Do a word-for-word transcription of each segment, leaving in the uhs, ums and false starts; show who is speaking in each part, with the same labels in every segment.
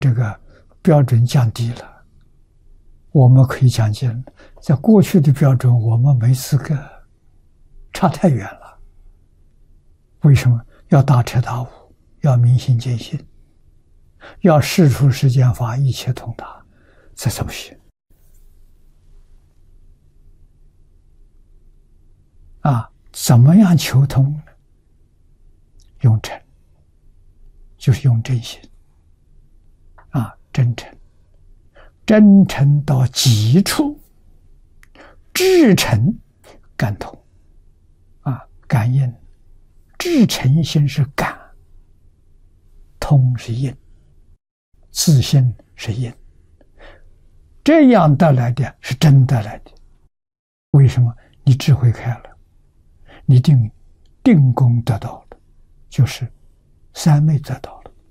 Speaker 1: 这个标准降低了，我们可以讲见，在过去的标准我们没资格，差太远了。为什么要大彻大悟，要明心见性，要事出世间法，一切通达，这怎么行啊？怎么样求通呢？用诚，就是用真心啊，真诚，真诚到极处，至诚感通啊，感应，至诚心是感，通是应，自信是应，这样得来的是真得来的。为什么？你智慧开了，你定定功得到了，就是三昧得到了。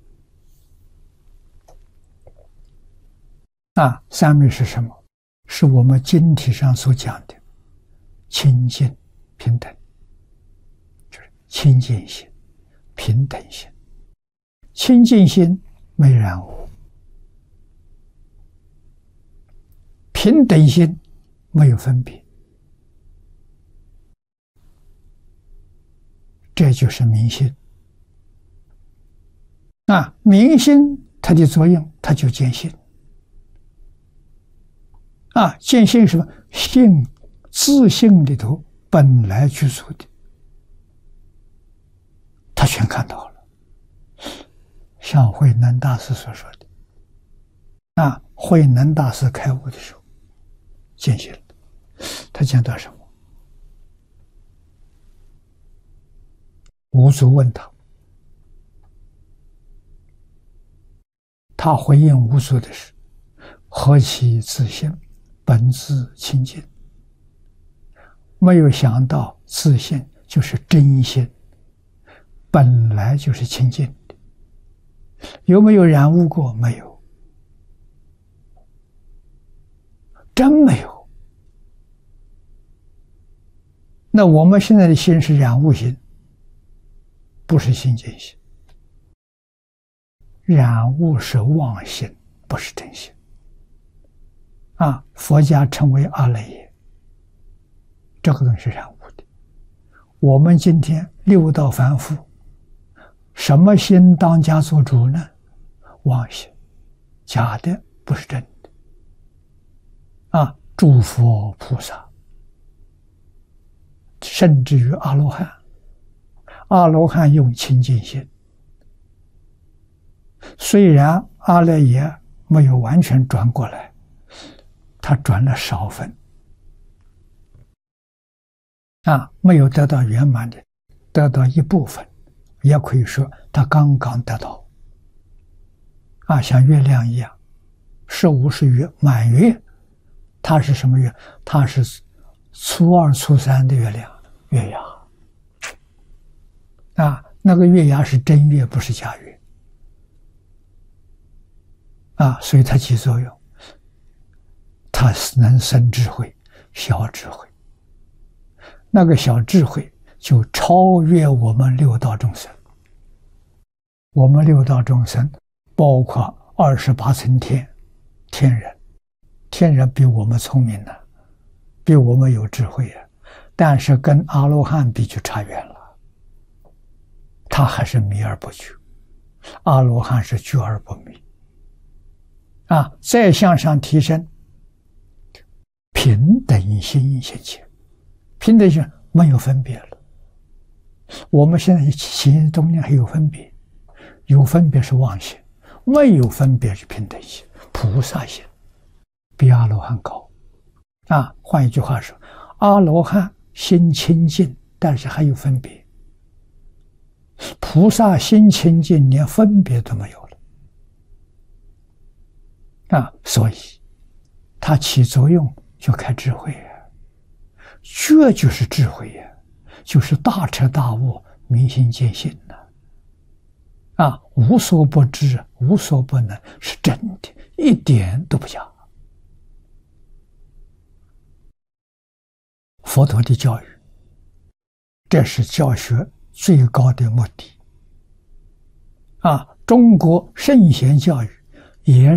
Speaker 1: 啊，三昧是什么？是我们经体上所讲的清净平等，就是清净心、平等心。清净心没染污，平等心没有分别，这就是明心。啊，明心它的作用，它就见性。啊，见性是什么？性自性里头本来具足的，他全看到了。像慧能大师所说的，啊，慧能大师开悟的时候，见性了，他见到什么？五祖问他，他回应五祖的是：何其自性，本自清净。没有想到自性就是真心，本来就是清净的。有没有染污过？没有，真没有。那我们现在的心是染污心，不是清净心。染污是妄心，不是真心。啊，佛家称为阿赖耶，这个东西是染污的。我们今天六道凡夫，什么心当家做主呢？妄心，假的，不是真的。啊，诸佛菩萨，甚至于阿罗汉，阿罗汉用清净心，虽然阿赖耶没有完全转过来，他转了少分，啊，没有得到圆满的，得到一部分，也可以说他刚刚得到。啊，像月亮一样，十五是月，满月，它是什么月？它是初二、初三的月亮，月牙。啊，那个月牙是真月，不是假月。啊，所以它起作用。它能生智慧，小智慧。那个小智慧就超越我们六道众生。我们六道众生包括二十八层天，天人，天人比我们聪明呢，比我们有智慧啊，但是跟阿罗汉比就差远了。他还是迷而不觉，阿罗汉是觉而不迷。啊，再向上提升，平等心现前，平等心没有分别了。我们现在心中间还有分别，有分别是妄心，没有分别是平等心、菩萨心，比阿罗汉高。啊，换一句话说，阿罗汉心清净，但是还有分别；菩萨心清净，连分别都没有了。啊，所以它起作用就开智慧啊，这就是智慧呀、啊，就是大彻大悟、明心见性呐、啊。啊，无所不知、无所不能，是真的，一点都不假。佛陀的教育，这是教学最高的目的。啊，中国圣贤教育也